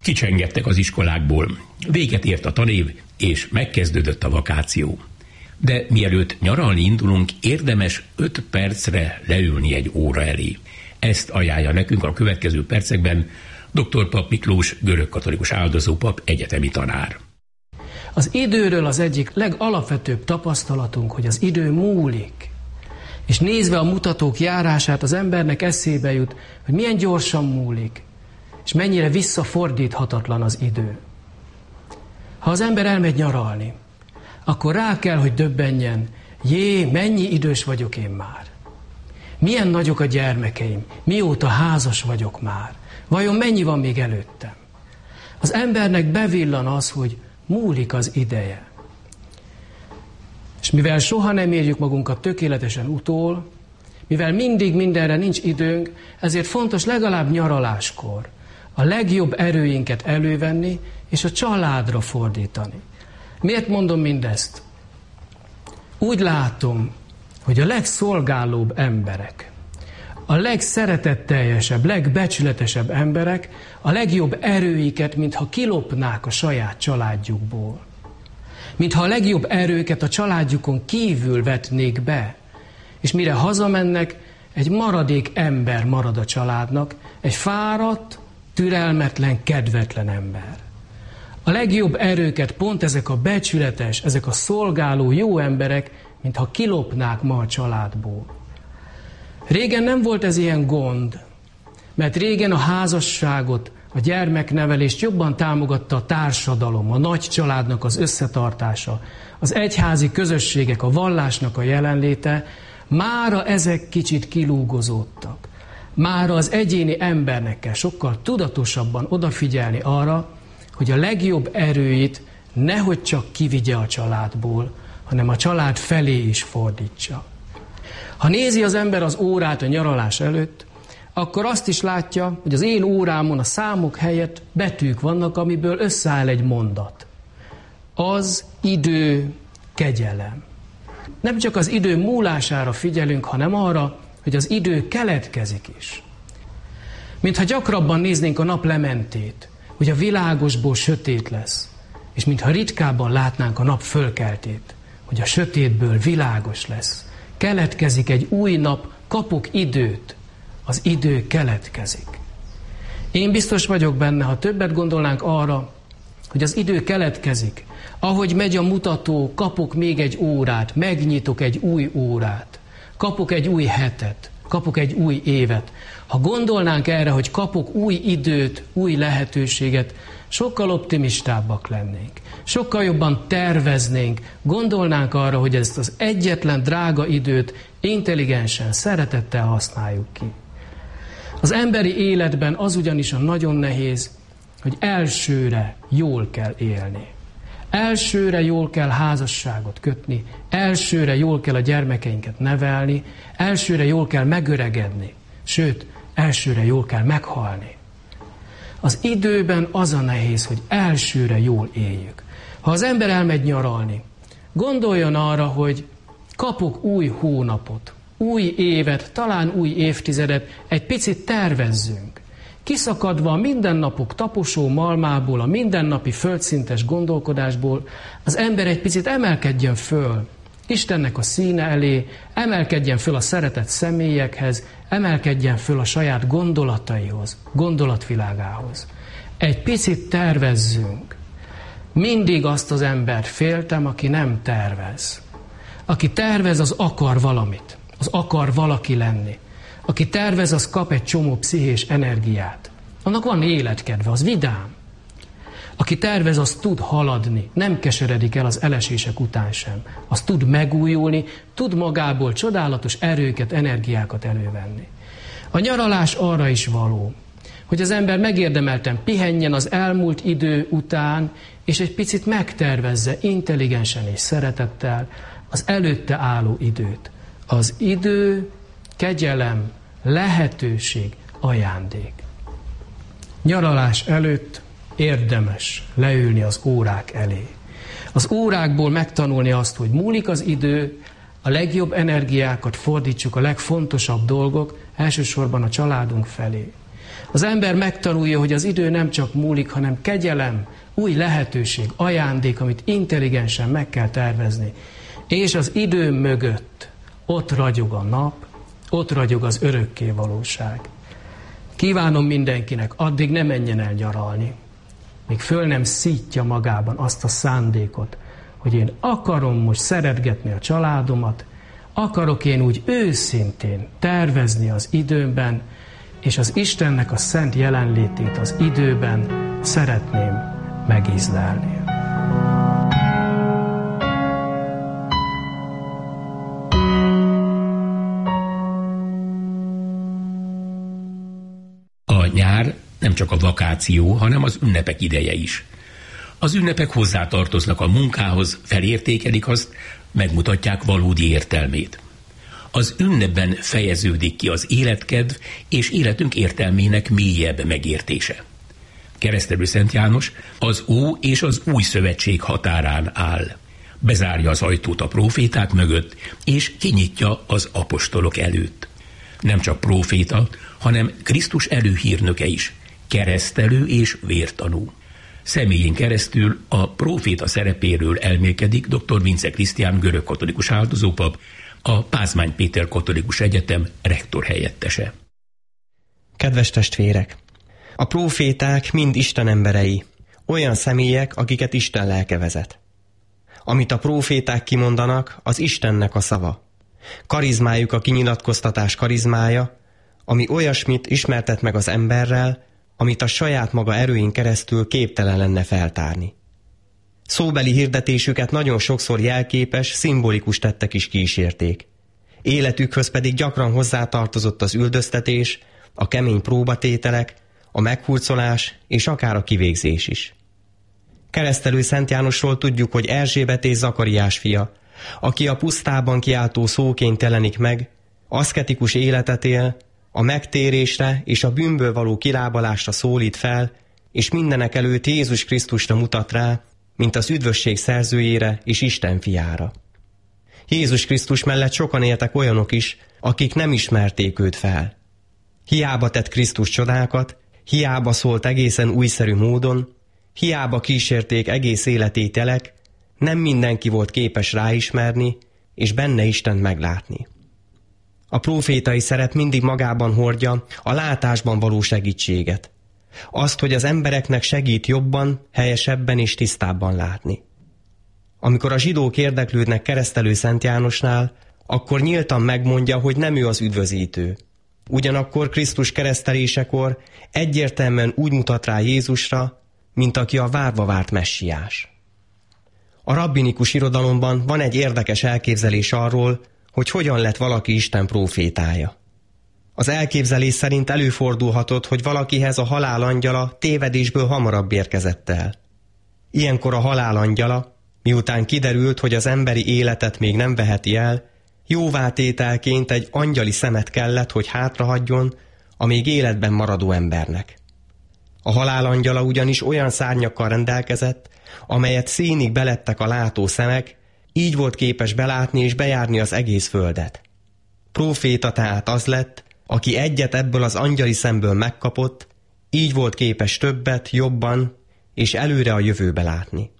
Kicsengettek az iskolákból, véget ért a tanév, és megkezdődött a vakáció. De mielőtt nyaralni indulunk, érdemes 5 percre leülni egy óra elé. Ezt ajánlja nekünk a következő percekben dr. Papp Miklós, görögkatolikus áldozópap, egyetemi tanár. Az időről az egyik legalapvetőbb tapasztalatunk, hogy az idő múlik. És nézve a mutatók járását, az embernek eszébe jut, hogy milyen gyorsan múlik, és mennyire visszafordíthatatlan az idő. Ha az ember elmegy nyaralni, akkor rá kell, hogy döbbenjen, mennyi idős vagyok én már. Milyen nagyok a gyermekeim, mióta házas vagyok már. Vajon mennyi van még előttem? Az embernek bevillan az, hogy múlik az ideje. És mivel soha nem érjük magunkat tökéletesen utól, mivel mindig mindenre nincs időnk, ezért fontos legalább nyaraláskor a legjobb erőinket elővenni, és a családra fordítani. Miért mondom mindezt? Úgy látom, hogy a legszolgálóbb emberek, a legszeretetteljesebb, legbecsületesebb emberek a legjobb erőiket, mintha kilopnák a saját családjukból. Mintha a legjobb erőket a családjukon kívül vetnék be, és mire hazamennek, egy maradék ember marad a családnak, egy fáradt, türelmetlen, kedvetlen ember. A legjobb erőket pont ezek a becsületes, ezek a szolgáló jó emberek, mintha kilopnák ma a családból. Régen nem volt ez ilyen gond, mert régen a házasságot, a gyermeknevelést jobban támogatta a társadalom, a nagy családnak az összetartása, az egyházi közösségek, a vallásnak a jelenléte, mára ezek kicsit kilúgozódtak. Mára az egyéni embernek kell sokkal tudatosabban odafigyelni arra, hogy a legjobb erőit nehogy csak kivigye a családból, hanem a család felé is fordítsa. Ha nézi az ember az órát a nyaralás előtt, akkor azt is látja, hogy az én órámon a számok helyett betűk vannak, amiből összeáll egy mondat. Az idő kegyelem. Nem csak az idő múlására figyelünk, hanem arra, hogy az idő keletkezik is. Mintha gyakrabban néznénk a nap lementét, hogy a világosból sötét lesz, és mintha ritkábban látnánk a nap fölkeltét, hogy a sötétből világos lesz. Keletkezik egy új nap, kapok időt, az idő keletkezik. Én biztos vagyok benne, ha többet gondolnánk arra, hogy az idő keletkezik, ahogy megy a mutató, kapok még egy órát, megnyitok egy új órát, kapok egy új hetet, kapok egy új évet. Ha gondolnánk erre, hogy kapok új időt, új lehetőséget, sokkal optimistábbak lennénk. Sokkal jobban terveznénk, gondolnánk arra, hogy ezt az egyetlen drága időt intelligensen, szeretettel használjuk ki. Az emberi életben az ugyanis a nagyon nehéz, hogy elsőre jól kell élni. Elsőre jól kell házasságot kötni, elsőre jól kell a gyermekeinket nevelni, elsőre jól kell megöregedni, sőt, elsőre jól kell meghalni. Az időben az a nehéz, hogy elsőre jól éljük. Ha az ember elmegy nyaralni, gondoljon arra, hogy kapok új hónapot, új évet, talán új évtizedet, egy picit tervezzünk. Kiszakadva a mindennapok taposó malmából, a mindennapi földszintes gondolkodásból, az ember egy picit emelkedjen föl Istennek a színe elé, emelkedjen föl a szeretett személyekhez, emelkedjen föl a saját gondolataihoz, gondolatvilágához. Egy picit tervezzünk. Mindig azt az embert féltem, aki nem tervez. Aki tervez, az akar valamit, az akar valaki lenni. Aki tervez, az kap egy csomó pszichés energiát. Annak van életkedve, az vidám. Aki tervez, az tud haladni, nem keseredik el az elesések után sem. Az tud megújulni, tud magából csodálatos erőket, energiákat elővenni. A nyaralás arra is való, hogy az ember megérdemelten pihenjen az elmúlt idő után, és egy picit megtervezze intelligensen és szeretettel az előtte álló időt. Az idő, kegyelem, lehetőség, ajándék. Nyaralás előtt érdemes leülni az órák elé. Az órákból megtanulni azt, hogy múlik az idő, a legjobb energiákat fordítsuk a legfontosabb dolgok, elsősorban a családunk felé. Az ember megtanulja, hogy az idő nem csak múlik, hanem kegyelem, új lehetőség, ajándék, amit intelligensen meg kell tervezni. És az idő mögött ott ragyog a nap, ott ragyog az örökké valóság. Kívánom mindenkinek, addig ne menjen el nyaralni, míg föl nem szítja magában azt a szándékot, hogy én akarom most szeretgetni a családomat, akarok én úgy őszintén tervezni az időben, és az Istennek a szent jelenlétét az időben szeretném megízlelni. A nyár nem csak a vakáció, hanem az ünnepek ideje is. Az ünnepek hozzátartoznak a munkához, felértékelik azt, megmutatják valódi értelmét. Az ünnepben fejeződik ki az életkedv és életünk értelmének mélyebb megértése. Keresztelő Szent János az Ó és az Új Szövetség határán áll. Bezárja az ajtót a próféták mögött, és kinyitja az apostolok előtt. Nem csak próféta, hanem Krisztus előhírnöke is, keresztelő és vértanú. Személyén keresztül a próféta szerepéről elmélkedik dr. Vince Krisztián görögkatolikus áldozópap, a Pázmány Péter Katolikus Egyetem rektor helyettese. Kedves testvérek! A próféták mind Isten emberei, olyan személyek, akiket Isten lelke vezet. Amit a próféták kimondanak, az Istennek a szava. Karizmájuk a kinyilatkoztatás karizmája, ami olyasmit ismertet meg az emberrel, amit a saját maga erőin keresztül képtelen lenne feltárni. Szóbeli hirdetésüket nagyon sokszor jelképes, szimbolikus tettek is kísérték. Életükhöz pedig gyakran hozzátartozott az üldöztetés, a kemény próbatételek, a meghurcolás és akár a kivégzés is. Keresztelő Szent Jánosról tudjuk, hogy Erzsébet és Zakariás fia, aki a pusztában kiáltó szóként jelenik meg, aszketikus életet él, a megtérésre és a bűnből való kilábalásra szólít fel, és mindenek előtt Jézus Krisztusra mutat rá, mint az üdvösség szerzőjére és Isten fiára. Jézus Krisztus mellett sokan éltek olyanok is, akik nem ismerték őt fel. Hiába tett Krisztus csodákat, hiába szólt egészen újszerű módon, hiába kísérték egész életét jelek, nem mindenki volt képes ráismerni, és benne Istent meglátni. A prófétai szerep mindig magában hordja a látásban való segítséget. Azt, hogy az embereknek segít jobban, helyesebben és tisztábban látni. Amikor a zsidók érdeklődnek Keresztelő Szent Jánosnál, akkor nyíltan megmondja, hogy nem ő az üdvözítő. Ugyanakkor Krisztus keresztelésekor egyértelműen úgy mutat rá Jézusra, mint aki a várva várt messiás. A rabbinikus irodalomban van egy érdekes elképzelés arról, hogy hogyan lett valaki Isten prófétája. Az elképzelés szerint előfordulhatott, hogy valakihez a halál angyala tévedésből hamarabb érkezett el. Ilyenkor a halál angyala, miután kiderült, hogy az emberi életet még nem veheti el, jóvátételként egy angyali szemet kellett, hogy hátrahagyjon a még életben maradó embernek. A halál angyala ugyanis olyan szárnyakkal rendelkezett, amelyet színig belettek a látó szemek, így volt képes belátni és bejárni az egész földet. Próféta tehát az lett, aki egyet ebből az angyali szemből megkapott, így volt képes többet, jobban és előre a jövőbe látni.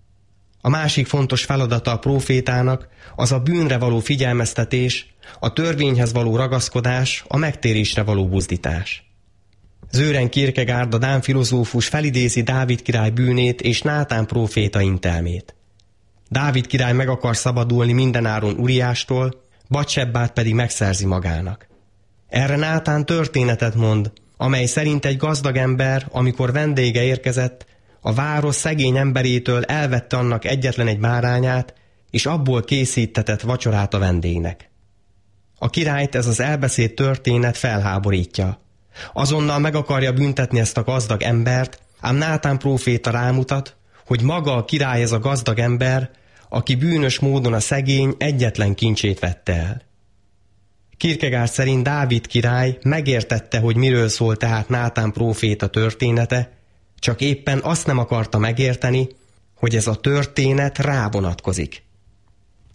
A másik fontos feladata a prófétának az a bűnre való figyelmeztetés, a törvényhez való ragaszkodás, a megtérésre való buzdítás. Sören Kierkegaard, a dán filozófus felidézi Dávid király bűnét és Nátán próféta intelmét. Dávid király meg akar szabadulni mindenáron Uriástól, Batsebbát pedig megszerzi magának. Erre Nátán történetet mond, amely szerint egy gazdag ember, amikor vendége érkezett, a város szegény emberétől elvette annak egyetlen egy bárányát, és abból készítetett vacsorát a vendégnek. A királyt ez az elbeszélt történet felháborítja. Azonnal meg akarja büntetni ezt a gazdag embert, ám Nátán próféta rámutat, hogy maga a király ez a gazdag ember, aki bűnös módon a szegény egyetlen kincsét vette el. Kierkegaard szerint Dávid király megértette, hogy miről szól tehát Nátán próféta története, csak éppen azt nem akarta megérteni, hogy ez a történet rá vonatkozik.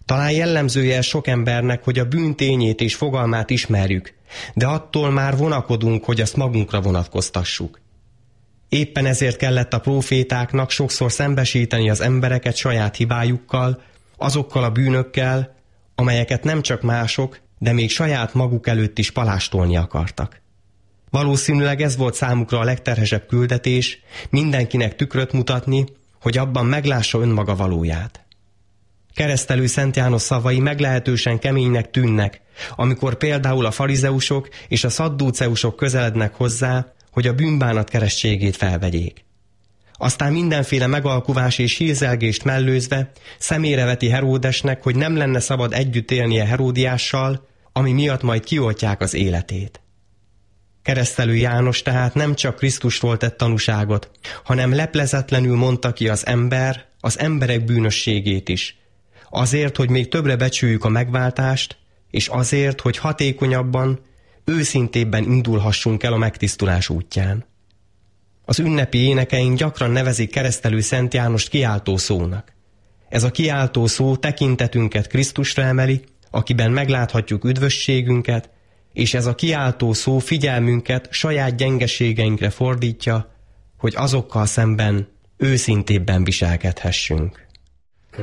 Talán jellemzője sok embernek, hogy a bűn tényét és fogalmát ismerjük, de attól már vonakodunk, hogy azt magunkra vonatkoztassuk. Éppen ezért kellett a prófétáknak sokszor szembesíteni az embereket saját hibájukkal, azokkal a bűnökkel, amelyeket nem csak mások, de még saját maguk előtt is palástolni akartak. Valószínűleg ez volt számukra a legterhesebb küldetés, mindenkinek tükröt mutatni, hogy abban meglássa önmaga valóját. Keresztelő Szent János szavai meglehetősen keménynek tűnnek, amikor például a farizeusok és a szaddúceusok közelednek hozzá, hogy a bűnbánat keresztségét felvegyék. Aztán mindenféle megalkuvás és hírzelgést mellőzve szemére veti Heródesnek, hogy nem lenne szabad együtt élnie Heródiással, ami miatt majd kioltják az életét. Keresztelő János tehát nem csak Krisztusról tett tanúságot, hanem leplezetlenül mondta ki az emberek bűnösségét is. Azért, hogy még többre becsüljük a megváltást, és azért, hogy hatékonyabban, őszintébben indulhassunk el a megtisztulás útján. Az ünnepi énekeink gyakran nevezik Keresztelő Szent Jánost kiáltó szónak. Ez a kiáltó szó tekintetünket Krisztusra emeli, akiben megláthatjuk üdvösségünket, és ez a kiáltó szó figyelmünket saját gyengeségeinkre fordítja, hogy azokkal szemben őszintébben viselkedhessünk.